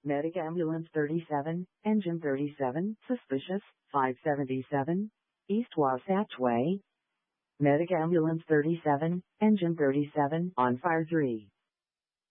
Medic Ambulance 37, Engine 37, suspicious, 577, East Wasatch Way. Medic Ambulance 37, Engine 37, on fire 3.